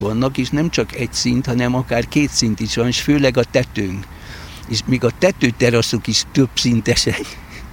vannak, és nem csak egy szint, hanem akár két szint is van, és főleg a tetőnk. És még a tetőteraszok is több szintesek.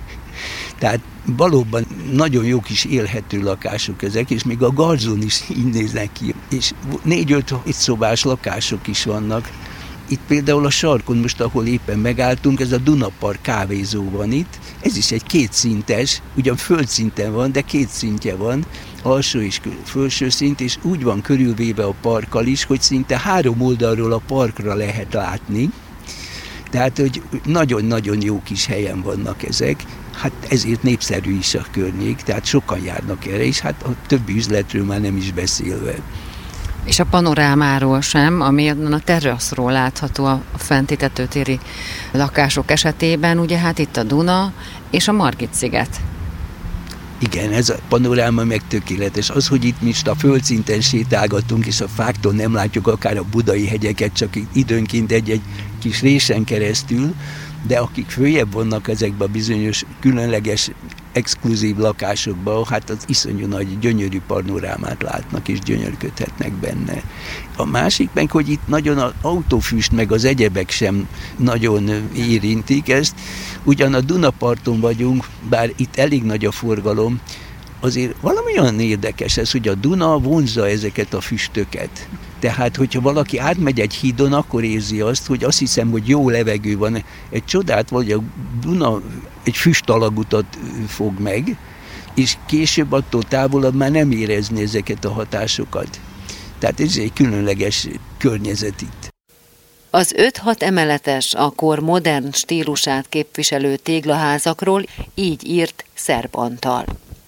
Tehát valóban nagyon jó kis élhető lakások ezek, és még a garzón is így néznek ki. És 4-5 szobás lakások is vannak. Itt például a sarkon, most ahol éppen megálltunk, ez a Dunapark kávézó van itt. Ez is egy kétszintes, ugyan földszinten van, de két szintje van, alsó és felső szint, és úgy van körülvéve a parkkal is, hogy szinte 3 oldalról a parkra lehet látni. Tehát, hogy nagyon-nagyon jó kis helyen vannak ezek. Hát ezért népszerű is a környék, tehát sokan járnak erre, és hát a többi üzletről már nem is beszélve. És a panorámáról sem, ami a teraszról látható a fenti tetőtéri lakások esetében, ugye hát itt a Duna és a Margit-sziget. Igen, ez a panoráma meg tökéletes. Az, hogy itt most a földszinten sétálgatunk, és a fáktól nem látjuk akár a budai hegyeket, csak időnként egy kis résen keresztül, de akik följebb vannak ezekbe a bizonyos különleges, exkluzív lakásokba, hát az iszonyú nagy, gyönyörű panorámát látnak, és gyönyörködhetnek benne. A másik meg, hogy itt nagyon az autófüst, meg az egyebek sem nagyon érintik ezt. Ugyan a Dunaparton vagyunk, bár itt elég nagy a forgalom, azért valami olyan érdekes ez, hogy a Duna vonzza ezeket a füstöket. Tehát, hogyha valaki átmegy egy hídon, akkor érzi azt, hogy azt hiszem, hogy jó levegő van. Egy csodát, vagy a Duna egy füstalagútat fog meg, és később attól távolabb már nem érezni ezeket a hatásokat. Tehát ez egy különleges környezet itt. Az 5-6 emeletes, akkor modern stílusát képviselő téglaházakról így írt Szerb Antal.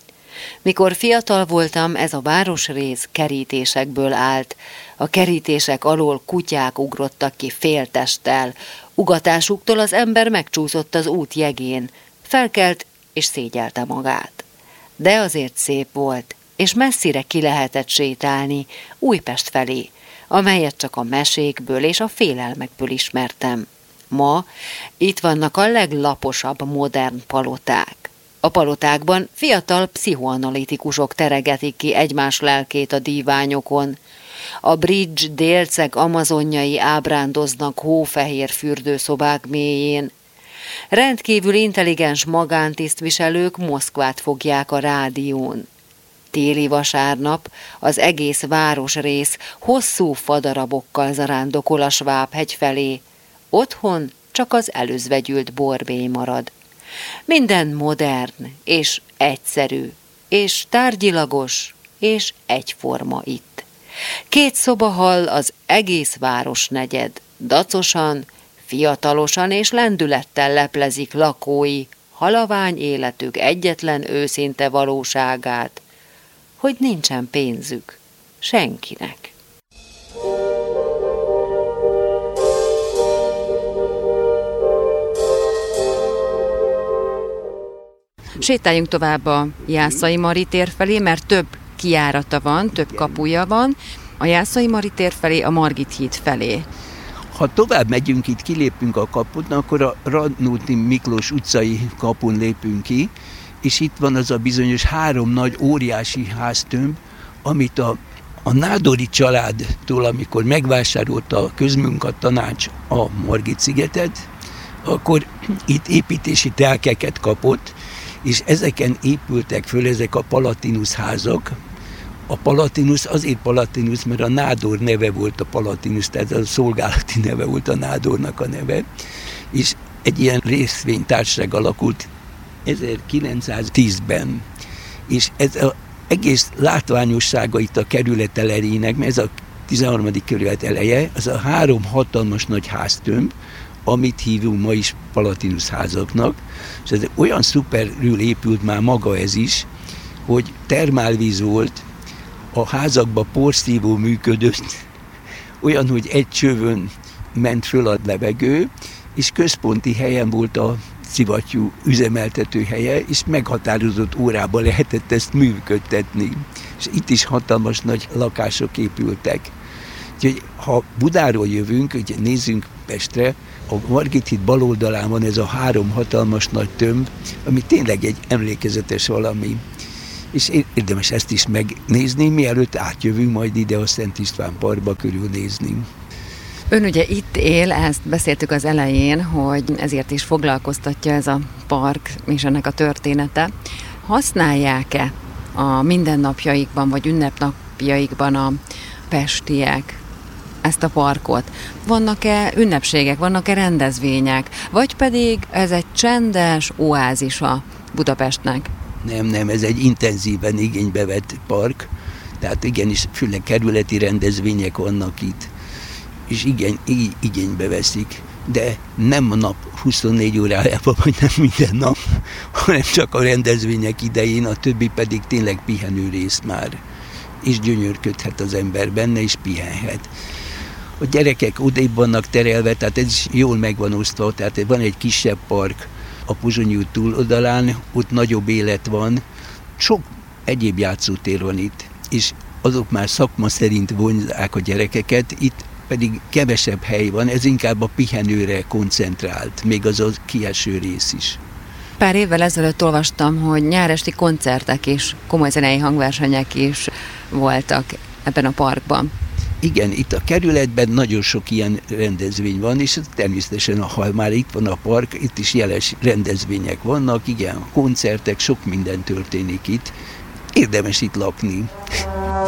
Mikor fiatal voltam, ez a városrész kerítésekből állt. A kerítések alól kutyák ugrottak ki féltesttel. Ugatásuktól az ember megcsúszott az út jegén. Felkelt és szégyelte magát. De azért szép volt, és messzire ki lehetett sétálni, Újpest felé, amelyet csak a mesékből és a félelmekből ismertem. Ma itt vannak a leglaposabb modern paloták. A palotákban fiatal pszichoanalitikusok teregetik ki egymás lelkét a díványokon. A bridge délceg amazonjai ábrándoznak hófehér fürdőszobák mélyén. Rendkívül intelligens magántisztviselők Moszkvát fogják a rádión. Téli vasárnap az egész városrész hosszú fadarabokkal zarándokol a Sváb-hegy felé. Otthon csak az előzvegyült borbély marad. Minden modern és egyszerű, és tárgyilagos, és egyforma itt. 2 szoba hall az egész városnegyed, dacosan, fiatalosan és lendülettel leplezik lakói halavány életük egyetlen őszinte valóságát, hogy nincsen pénzük senkinek. Sétáljunk tovább a Jászai Mari tér felé, mert több kijárata van, több kapuja van. A Jászai Mari tér felé, a Margit híd felé. Ha tovább megyünk, itt kilépünk a kaput, akkor a Radnóti Miklós utcai kapun lépünk ki, és itt van az a bizonyos 3 nagy óriási háztömb, amit a Nádori családtól, amikor megvásárolta a közmunkatanács a Margit-szigetet, akkor itt építési telkeket kapott, és ezeken épültek föl ezek a Palatinus házak. A Palatinus azért Palatinus, mert a Nádor neve volt a Palatinus, tehát a szolgálati neve volt a Nádornak a neve, és egy ilyen részvénytársaság alakult 1910-ben, és ez az egész látványossága itt a kerület elejének, mert ez a 13. kerület eleje, az a 3 hatalmas nagy háztömb, amit hívunk ma is Palatinus házaknak, és ez olyan szuperül épült már maga ez is, hogy termálvíz volt, a házakban porszívó működött, olyan, hogy egy csövön ment föl a levegő, és központi helyen volt a szivattyú üzemeltető helye, és meghatározott órában lehetett ezt működtetni. És itt is hatalmas nagy lakások épültek. Úgyhogy ha Budáról jövünk, ugye nézzünk Pestre, a Margit híd bal oldalán van ez a 3 hatalmas nagy tömb, ami tényleg egy emlékezetes valami. és érdemes ezt is megnézni, mielőtt átjövünk majd ide a Szent István Parkba körülnézni. Ön ugye itt él, ezt beszéltük az elején, hogy ezért is foglalkoztatja ez a park és ennek a története. Használják-e a mindennapjaikban vagy ünnepnapjaikban a pestiek ezt a parkot? Vannak-e ünnepségek, vannak-e rendezvények, vagy pedig ez egy csendes oázisa Budapestnek? Nem, ez egy intenzíven igénybe vett park, tehát igenis főleg kerületi rendezvények vannak itt, és igénybe veszik, de nem a nap 24 órájában, vagy nem minden nap, hanem csak a rendezvények idején, a többi pedig tényleg pihenő rész már, és gyönyörködhet az ember benne, és pihenhet. A gyerekek odébb vannak terelve, tehát ez is jól meg van osztva, tehát van egy kisebb park a Pozsonyi út túloldalán, ott nagyobb élet van, sok egyéb játszótér van itt, és azok már szakma szerint vonzák a gyerekeket, itt pedig kevesebb hely van, ez inkább a pihenőre koncentrált, még az a kieső rész is. Pár évvel ezelőtt olvastam, hogy nyáresti koncertek és komoly zenei hangversenyek is voltak ebben a parkban. Igen, itt a kerületben nagyon sok ilyen rendezvény van, és természetesen, ha már itt van a park, itt is jeles rendezvények vannak, igen, koncertek, sok minden történik itt. Érdemes itt lakni.